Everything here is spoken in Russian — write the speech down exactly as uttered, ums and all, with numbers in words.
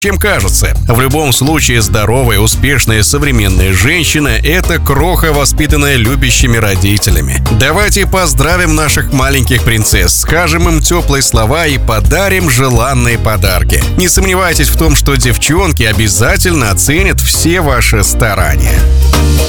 чем кажется. В любом случае, здоровая, успешная, современная женщина – это кроха, воспитанная любящими родителями. Давайте поздравим наших маленьких принцесс, скажем им теплые слова и подарим желанные подарки. Не сомневайтесь в том, что девчонки обязательно оценят все ваши старания.